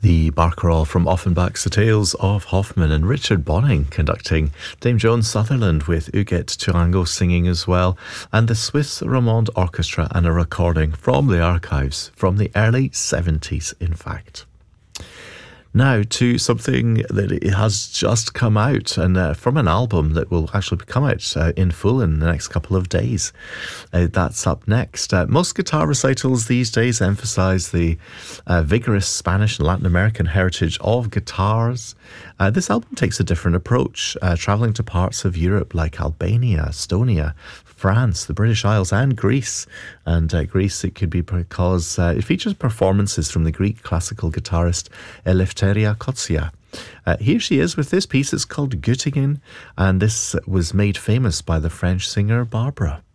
The Barcarolle from Offenbach's The Tales of Hoffmann, and Richard Bonning conducting, Dame Joan Sutherland with Huguette Turango singing as well, and the Swiss Romande Orchestra, and a recording from the archives from the early 70s, in fact. Now to something that it has just come out, and from an album that will actually come out in full in the next couple of days. That's up next. Most guitar recitals these days emphasize the vigorous Spanish and Latin American heritage of guitars. This album takes a different approach, travelling to parts of Europe like Albania, Estonia, France, the British Isles and Greece. And Greece, it could be because it features performances from the Greek classical guitarist Eleftheria Kotsia. Here she is with this piece. It's called Göttingen, and this was made famous by the French singer Barbara.